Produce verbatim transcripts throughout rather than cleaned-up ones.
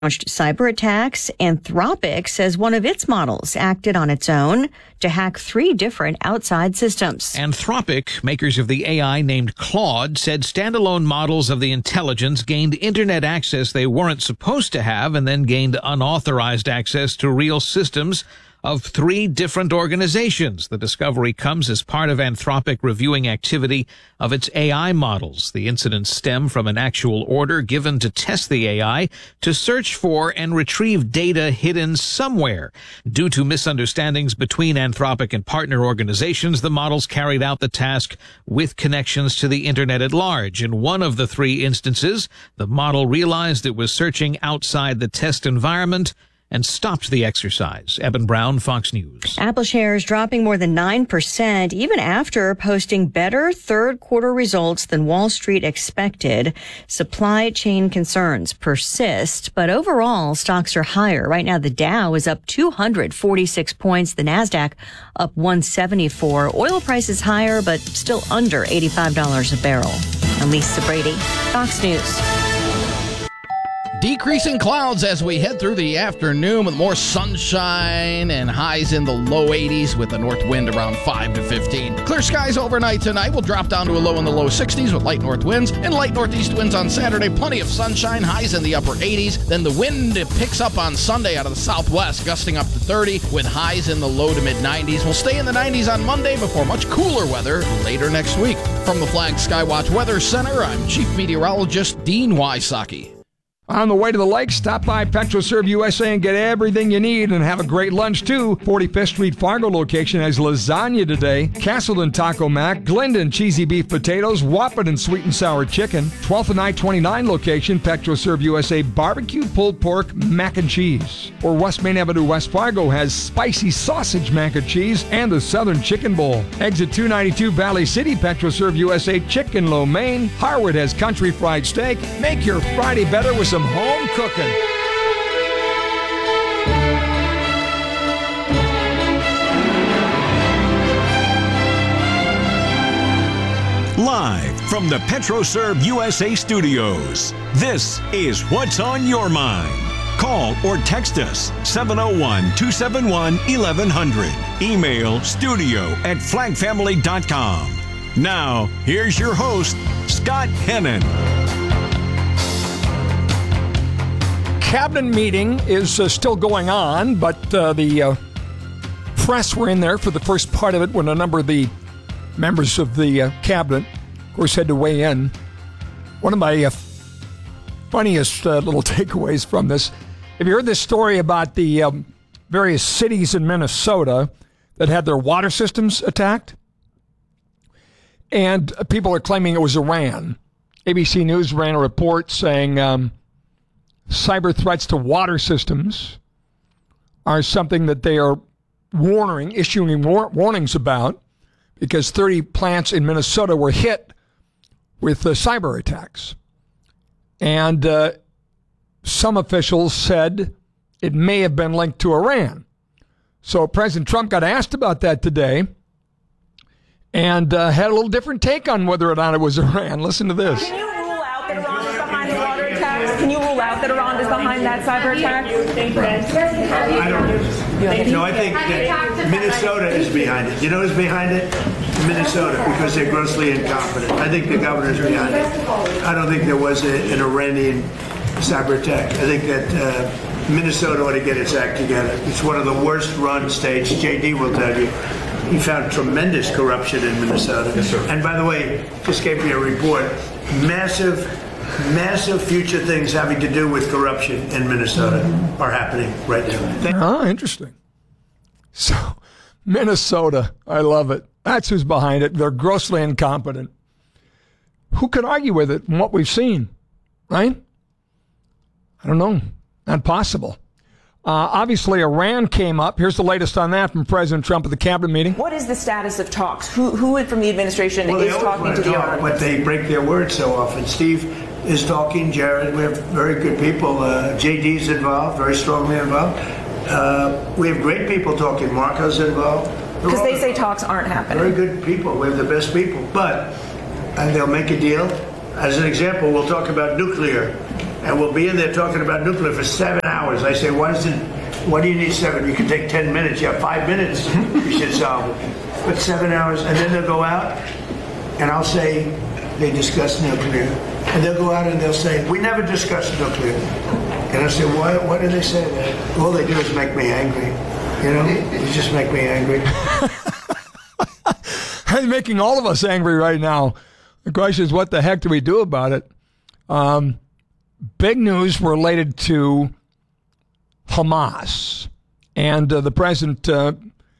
launched cyber attacks. Anthropic says one of its models acted on its own to hack three different outside systems. Anthropic, makers of the A I named Claude, said standalone models of the intelligence gained internet access they weren't supposed to have and then gained unauthorized access to real systems of three different organizations. The discovery comes as part of Anthropic reviewing activity of its A I models. The incidents stem from an actual order given to test the A I to search for and retrieve data hidden somewhere. Due to misunderstandings between Anthropic and partner organizations, the models carried out the task with connections to the internet at large. In one of the three instances, the model realized it was searching outside the test environment and stopped the exercise. Eben Brown, Fox News. Apple shares dropping more than nine percent, even after posting better third quarter results than Wall Street expected. Supply chain concerns persist, but overall stocks are higher. Right now, the Dow is up two hundred forty-six points, the NASDAQ up one seventy-four. Oil prices higher, but still under eighty-five dollars a barrel. I'm Lisa Brady, Fox News. Decreasing clouds as we head through the afternoon with more sunshine and highs in the low eighties with a north wind around five to fifteen. Clear skies overnight tonight. We'll drop down to a low in the low sixties with light north winds and light northeast winds on Saturday. Plenty of sunshine, highs in the upper eighties. Then the wind picks up on Sunday out of the southwest, gusting up to thirty with highs in the low to mid nineties. We'll stay in the nineties on Monday before much cooler weather later next week. From the Flag Skywatch Weather Center, I'm Chief Meteorologist Dean Wysocki. On the way to the lake, stop by PetroServe U S A and get everything you need and have a great lunch, too. forty-fifth Street Fargo location has lasagna today, Castleton Taco Mac, Glendon Cheesy Beef Potatoes, Wahpeton Sweet and Sour Chicken. twelfth and I twenty-nine location, PetroServe U S A Barbecue Pulled Pork Mac and Cheese. Or West Main Avenue West Fargo has Spicy Sausage Mac and Cheese and the Southern Chicken Bowl. Exit two ninety-two Valley City, PetroServe U S A Chicken Lo Mein. Harwood has Country Fried Steak. Make your Friday better with some home cooking. Live from the PetroServe U S A studios, this is What's on Your Mind. Call or text us seven oh one, two seven one, eleven hundred. Email studio at flag family dot com. Now, here's your host, Scott Hennon. Cabinet meeting is uh, still going on, but uh, the uh, press were in there for the first part of it when a number of the members of the uh, cabinet, of course, had to weigh in. One of my uh, funniest uh, little takeaways from this, have you heard this story about the um, various cities in Minnesota that had their water systems attacked? And uh, people are claiming it was Iran. A B C News ran a report saying Um, cyber threats to water systems are something that they are warning, issuing war- warnings about because thirty plants in Minnesota were hit with uh, cyber attacks. And uh, some officials said it may have been linked to Iran. So President Trump got asked about that today and uh, had a little different take on whether or not it was Iran. Listen to this. Can you rule out that Iran is behind the water attacks? Can you rule out that Iran is behind that cyber attack? I don't. No, I think that Minnesota is behind it. You know who's behind it? Minnesota, because they're grossly incompetent. I think the governor's behind it. I don't think there was a, an Iranian cyber attack. I think that uh, Minnesota ought to get its act together. It's one of the worst run states. J D will tell you. He found tremendous corruption in Minnesota. Yes, sir. And by the way, just gave me a report. Massive, massive future things having to do with corruption in Minnesota are happening right now. Thank- oh, interesting. So, Minnesota, I love it. That's who's behind it. They're grossly incompetent. Who could argue with it from what we've seen, right? I don't know. Not possible. Uh, obviously, Iran came up. Here's the latest on that from President Trump at the cabinet meeting. What is the status of talks? Who, who from the administration well, is talking to the talk, Iran? But they break their word so often. Steve is talking. Jared, we have very good people. Uh, J D's involved, very strongly involved. Uh, we have great people talking. Marco's involved. Because they say talks aren't happening. Very good people. We have the best people. But and they'll make a deal. As an example, we'll talk about nuclear. and we'll be in there talking about nuclear for seven hours. I say, why does it, why do you need seven? You can take ten minutes. You have five minutes. You should solve it. But seven hours, and then they'll go out, and I'll say, they discuss nuclear. And they'll go out and they'll say, we never discussed nuclear. And I say, why, why do they say that? All they do is make me angry. You know, they just make me angry. They're making all of us angry right now. The question is, what the heck do we do about it? Um, big news related to Hamas. And uh, the president uh,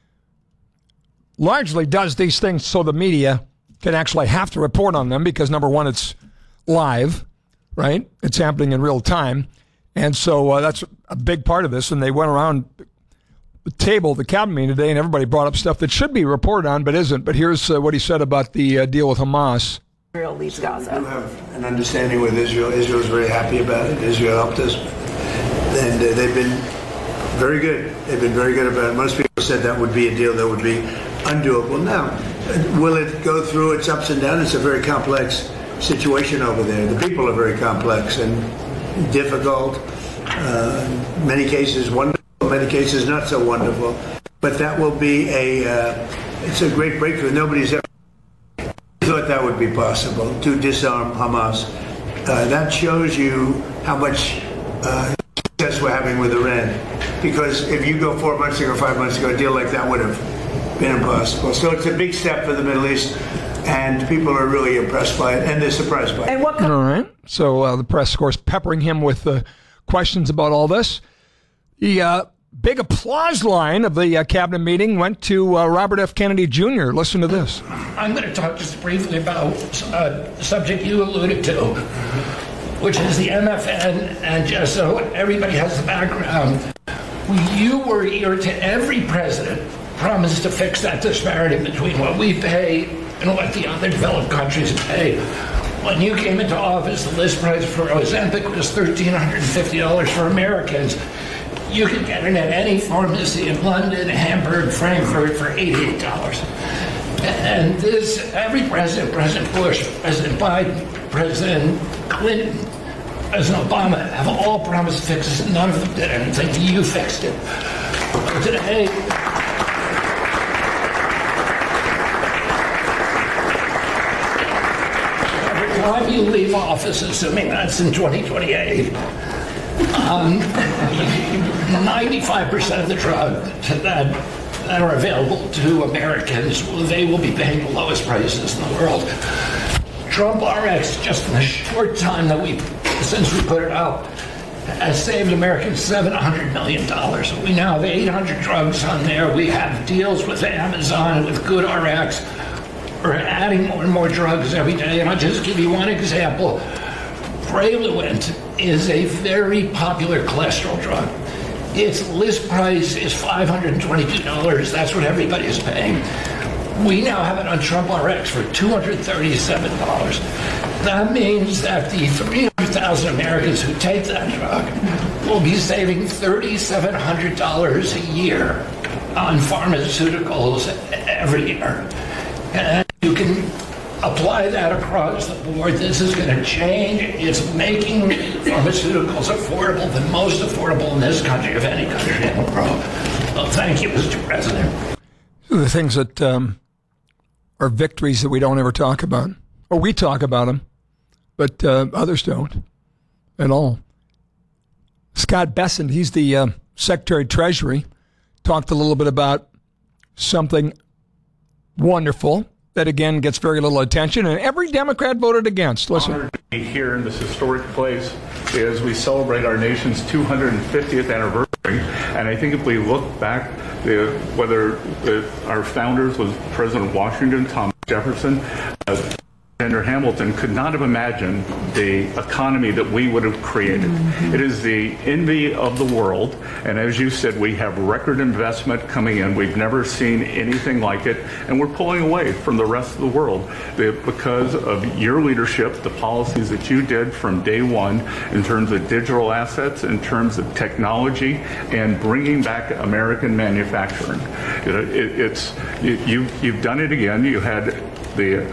largely does these things so the media can actually have to report on them because, number one, it's live, right? It's happening in real time. And so uh, that's a big part of this. And they went around the table, the cabinet meeting today, and everybody brought up stuff that should be reported on but isn't. But here's uh, what he said about the uh, deal with Hamas. Israel leaves Gaza. We do have an understanding with Israel. Israel's very happy about it. Israel helped us. And uh, they've been very good. They've been very good about it. Most people said that would be a deal that would be undoable. Now, will it go through its ups and downs? It's a very complex situation over there. The people are very complex and difficult. Uh, many cases wonderful, many cases not so wonderful. But that will be a, uh, it's a great breakthrough. Nobody's ever thought that would be possible, to disarm Hamas. Uh, that shows you how much uh, success we're having with Iran. Because if you go four months ago, five months ago, a deal like that would have been impossible. So it's a big step for the Middle East, and people are really impressed by it, and they're surprised by it. And what all right. So uh, the press, of course, peppering him with uh, questions about all this. The uh, big applause line of the uh, cabinet meeting went to uh, Robert F. Kennedy Junior Listen to this. I'm going to talk just briefly about uh, the subject you alluded to, which is the M F N, and just so everybody has the background, you were ear to every president promised to fix that disparity between what we pay and what the other developed countries pay. When you came into office, the list price for Ozempic was one thousand three hundred fifty dollars for Americans. You could get it at any pharmacy in London, Hamburg, Frankfurt for eighty-eight dollars. And this, every president, President Bush, President Biden, President Clinton, President Obama, have all promised to fix this. None of them did anything. You fixed it. But today, every time you leave office, assuming that's in twenty twenty-eight, um, ninety-five percent of the drugs that, that are available to Americans, they will be paying the lowest prices in the world. Trump R X, just in the short time that we, since we put it out, has saved Americans seven hundred million dollars. We now have eight hundred drugs on there. We have deals with Amazon, with Good R X. We're adding more and more drugs every day. And I'll just give you one example. Praluent is a very popular cholesterol drug. Its list price is five hundred twenty-two dollars. That's what everybody is paying. We now have it on Trump R X for two hundred thirty-seven dollars. That means that the three hundred thousand Americans who take that drug will be saving three thousand seven hundred dollars a year on pharmaceuticals every year. And you can apply that across the board. This is going to change. It's making pharmaceuticals affordable, the most affordable in this country of any country in the world. Well, thank you, Mister President. The things that um, are victories that we don't ever talk about. Or we talk about them, but uh, others don't at all. Scott Bessent, he's the uh, Secretary of Treasury, talked a little bit about something wonderful that, again, gets very little attention, and every Democrat voted against. Listen. Honored to be here in this historic place as we celebrate our nation's two hundred fiftieth anniversary. And I think if we look back, uh, whether uh, our founders was President Washington, Thomas Jefferson, uh, Alexander Hamilton could not have imagined the economy that we would have created. Mm-hmm. It is the envy of the world, and as you said, we have record investment coming in. We've never seen anything like it, and we're pulling away from the rest of the world because of your leadership, the policies that you did from day one in terms of digital assets, in terms of technology, and bringing back American manufacturing. It, it, it's you, you've done it again. You had the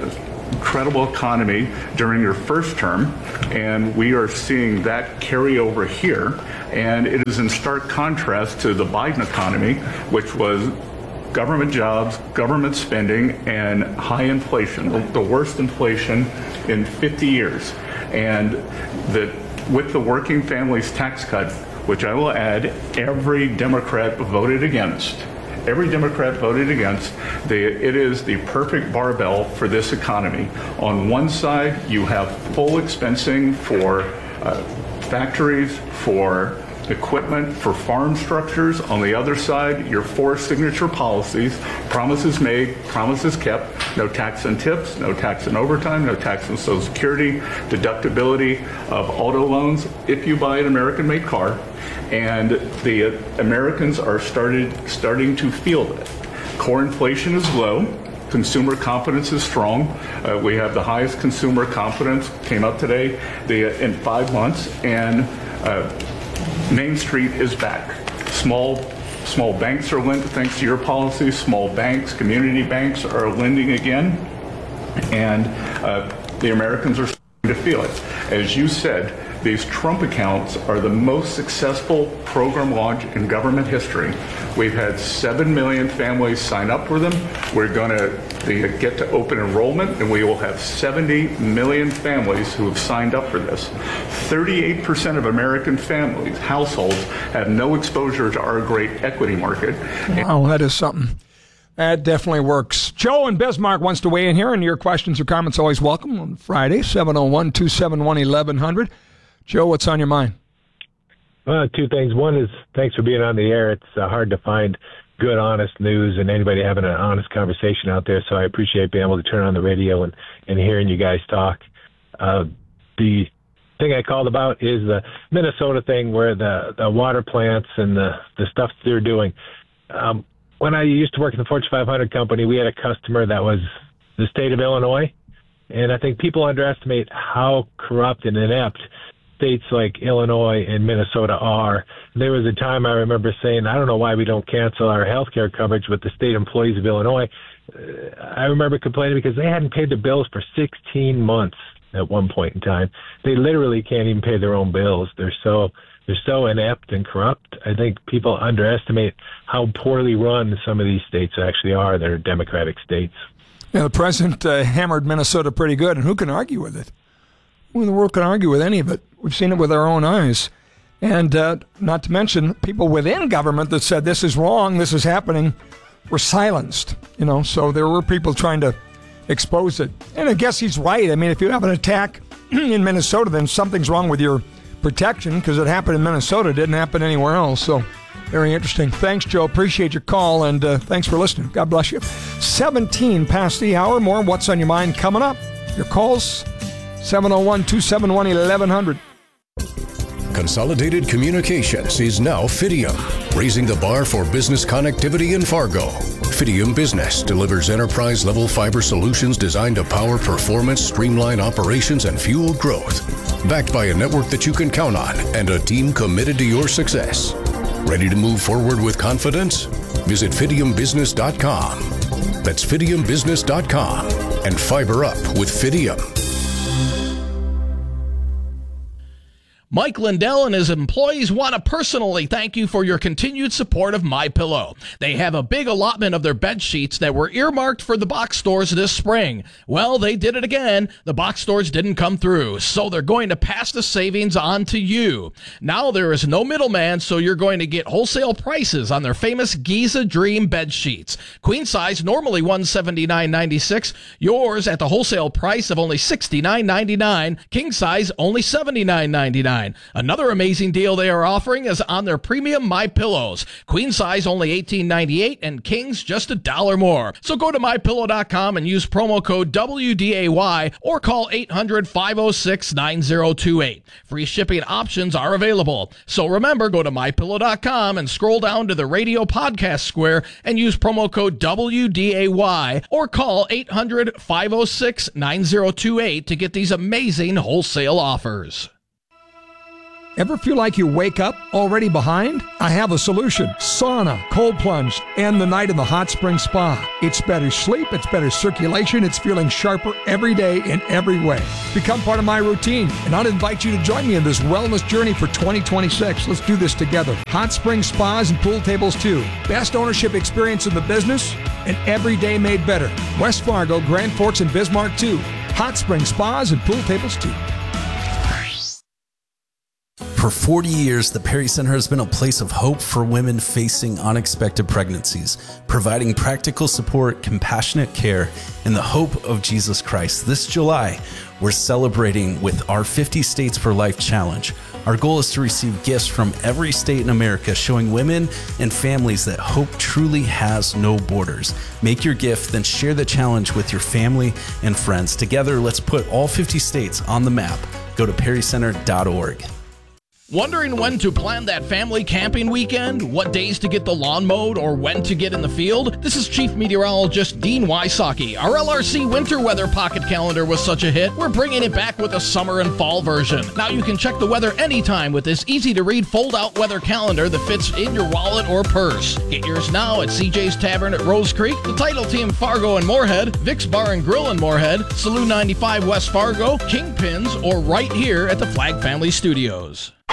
incredible economy during your first term, and we are seeing that carry over here. And it is in stark contrast to the Biden economy, which was government jobs, government spending, and high inflation, the, the worst inflation in fifty years. And that with the working families tax cut, which I will add, every Democrat voted against. Every Democrat voted against. The, it is the perfect barbell for this economy. On one side, you have full expensing for uh, factories, for equipment, for farm structures. On the other side, your four signature policies, promises made, promises kept, no tax on tips, no tax on overtime, no tax on Social Security, deductibility of auto loans if you buy an American-made car. And the Americans are started starting to feel that. Core inflation is low. Consumer confidence is strong. Uh, we have the highest consumer confidence, came up today, the, in five months. And uh, Main Street is back. Small small banks are lending, thanks to your policy. Small banks, community banks are lending again. And uh, the Americans are starting to feel it. As you said, these Trump accounts are the most successful program launch in government history. We've had seven million families sign up for them. We're going to get to open enrollment, and we will have seventy million families who have signed up for this. thirty-eight percent of American families, households, have no exposure to our great equity market. Wow, that is something. That definitely works. Joe in Bismarck wants to weigh in here, and your questions or comments always welcome on Friday, seven oh one, two seven one, eleven hundred. Joe, what's on your mind? Uh, two things. One is, thanks for being on the air. It's uh, hard to find good, honest news and anybody having an honest conversation out there, so I appreciate being able to turn on the radio and, and hearing you guys talk. Uh, the thing I called about is the Minnesota thing where the, the water plants and the, the stuff they're doing. Um, when I used to work in the Fortune five hundred company, we had a customer that was the state of Illinois, and I think people underestimate how corrupt and inept states like Illinois and Minnesota are. There was a time I remember saying, I don't know why we don't cancel our health care coverage with the state employees of Illinois. Uh, I remember complaining because they hadn't paid their bills for sixteen months at one point in time. They literally can't even pay their own bills. They're so they're so inept and corrupt. I think people underestimate how poorly run some of these states actually are. They're Democratic states. Yeah, the president uh, hammered Minnesota pretty good, and who can argue with it? Who in the world can argue with any of it? We've seen it with our own eyes. And uh, not to mention, people within government that said this is wrong, this is happening, were silenced. You know, so there were people trying to expose it. And I guess he's right. I mean, if you have an attack in Minnesota, then something's wrong with your protection, because it happened in Minnesota, it didn't happen anywhere else. So very interesting. Thanks, Joe. Appreciate your call, and uh, thanks for listening. God bless you. seventeen past the hour. More What's on Your Mind coming up. Your calls, seven oh one, two seven one, eleven hundred. Consolidated Communications is now Fidium, raising the bar for business connectivity in Fargo. Fidium Business delivers enterprise-level fiber solutions designed to power performance, streamline operations, and fuel growth. Backed by a network that you can count on and a team committed to your success. Ready to move forward with confidence? Visit Fidium Business dot com. That's Fidium Business dot com and fiber up with Fidium. Mike Lindell and his employees want to personally thank you for your continued support of MyPillow. They have a big allotment of their bed sheets that were earmarked for the box stores this spring. Well, they did it again. The box stores didn't come through, so they're going to pass the savings on to you. Now there is no middleman, so you're going to get wholesale prices on their famous Giza Dream bed sheets. Queen size, normally one hundred seventy-nine ninety-six. Yours at the wholesale price of only sixty-nine ninety-nine. King size, only seventy-nine ninety-nine. Another amazing deal they are offering is on their premium My Pillows. Queen size only eighteen ninety-eight and kings just a dollar more. So go to my pillow dot com and use promo code W D A Y or call eight hundred, five oh six, nine oh two eight. Free shipping options are available. So remember, go to my pillow dot com and scroll down to the radio podcast square and use promo code W D A Y or call eight hundred, five oh six, nine oh two eight to get these amazing wholesale offers. Ever feel like you wake up already behind? I have a solution. Sauna, cold plunge, and the night in the hot spring spa. It's better sleep, it's better circulation, it's feeling sharper every day in every way. Become part of my routine, and I'd invite you to join me in this wellness journey for twenty twenty-six. Let's do this together. Hot spring spas and pool tables too. Best ownership experience in the business, and every day made better. West Fargo, Grand Forks, and Bismarck too. Hot spring spas and pool tables too. For forty years, the Perry Center has been a place of hope for women facing unexpected pregnancies, providing practical support, compassionate care, and the hope of Jesus Christ. This July, we're celebrating with our fifty States for Life Challenge. Our goal is to receive gifts from every state in America, showing women and families that hope truly has no borders. Make your gift, then share the challenge with your family and friends. Together, let's put all fifty states on the map. Go to perry center dot org. Wondering when to plan that family camping weekend? What days to get the lawn mowed or when to get in the field? This is Chief Meteorologist Dean Wysocki. Our L R C winter weather pocket calendar was such a hit, we're bringing it back with a summer and fall version. Now you can check the weather anytime with this easy-to-read fold-out weather calendar that fits in your wallet or purse. Get yours now at C J's Tavern at Rose Creek, the Title Team Fargo and Moorhead, Vic's Bar and Grill in Moorhead, Saloon ninety-five West Fargo, Kingpins, or right here at the Flag Family Studios.